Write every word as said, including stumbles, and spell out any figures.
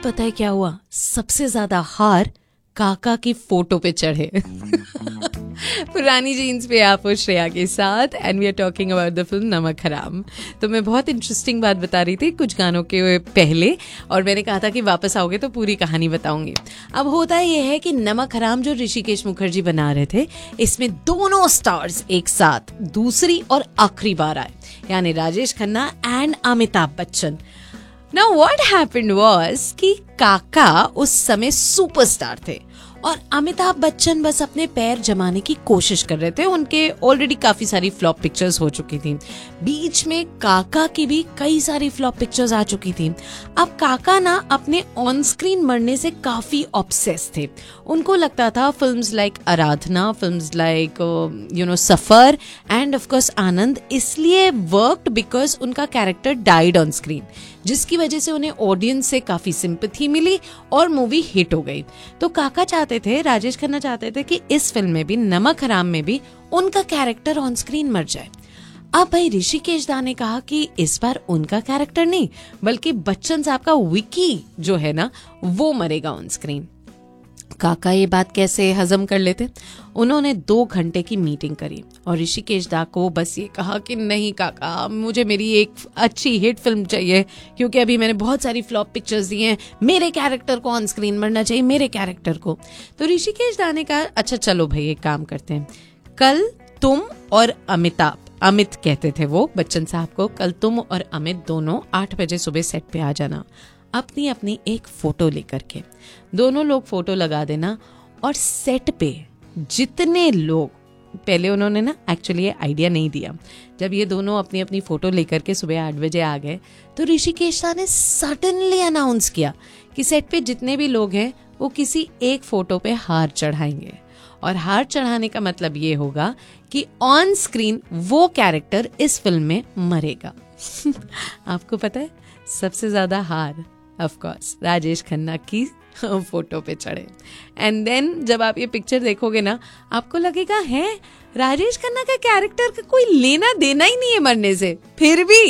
पता है क्या हुआ? सबसे ज्यादा हार काका की फोटो पे चढ़े। पुरानी जीन्स पे आप हो श्रेया के साथ and we are talking about the film नमक हराम। तो मैं बहुत इंटरेस्टिंग बात बता रही थी कुछ गानों के पहले, और मैंने कहा था कि वापस आओगे तो पूरी कहानी बताऊंगी। अब होता यह है कि नमक हराम जो ऋषिकेश मुखर्जी बना रहे थे, इसमें दोनों स्टार्स एक साथ दूसरी और आखिरी बार आए, यानी Rajesh Khanna and Amitabh Bachchan. Now what happened was कि काका उस समय सुपरस्टार थे और अमिताभ बच्चन बस अपने पैर जमाने की कोशिश कर रहे थे। उनके ऑलरेडी काफी सारी फ्लॉप पिक्चर्स हो चुकी थी, बीच में काका की भी कई सारी फ्लॉप पिक्चर्स आ चुकी थी। अब काका ना अपने ऑन स्क्रीन मरने से काफी ऑब्सेस थे। उनको लगता था films like Aradhana, films like you know suffer end of course आनंद इसलिए वर्कड बिकॉज उनका कैरेक्टर डाइड ऑन स्क्रीन, जिसकी वजह से उन्हें ऑडियंस से काफी सिंपैथी मिली और मूवी हिट हो गई। तो काका चाहते थे, राजेश खन्ना चाहते थे कि इस फिल्म में भी, नमक हराम में भी उनका कैरेक्टर ऑन स्क्रीन मर जाए। अब भाई ऋषिकेश दा ने कहा कि इस बार उनका कैरेक्टर नहीं बल्कि बच्चन साहब का विकी जो है ना वो मरेगा ऑन स्क्रीन। काका ये बात कैसे हजम कर लेते? उन्होंने दो घंटे की मीटिंग करी और ऋषिकेश दा को बस ये कहा कि नहीं काका, मुझे मेरी एक अच्छी हिट फिल्म चाहिए, क्योंकि अभी मैंने बहुत सारी फ्लॉप पिक्चर्स दी हैं, मेरे कैरेक्टर को ऑन स्क्रीन मरना चाहिए, मेरे कैरेक्टर को। तो ऋषिकेश दा ने कहा अच्छा चलो भाई एक काम करते हैं, कल तुम और अमिताभ, अमित कहते थे वो बच्चन साहब को, कल तुम और अमित दोनों आठ बजे सुबह सेट पे आ जाना अपनी अपनी एक फोटो लेकर के। दोनों लोग फोटो लगा देना और सेट पे जितने लोग, पहले उन्होंने ना एक्चुअली ये आइडिया नहीं दिया, जब ये दोनों अपनी अपनी फोटो लेकर के सुबह आठ बजे आ गए तो ऋषिकेश दा ने सडनली अनाउंस किया कि सेट पे जितने भी लोग हैं वो किसी एक फोटो पे हार चढ़ाएंगे, और हार चढ़ाने का मतलब ये होगा कि ऑन स्क्रीन वो कैरेक्टर इस फिल्म में मरेगा। आपको पता है सबसे ज्यादा हार ऑफ कोर्स राजेश खन्ना की फोटो पे चढ़े। एंड देन जब आप ये पिक्चर देखोगे ना आपको लगेगा है राजेश खन्ना का कैरेक्टर का कोई लेना देना ही नहीं है मरने से, फिर भी